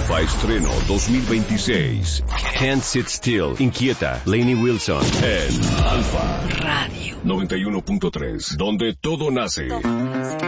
Alfa Estreno 2026. Can't Sit Still, Inquieta, Lainey Wilson. En Alfa Radio 91.3, donde todo nace.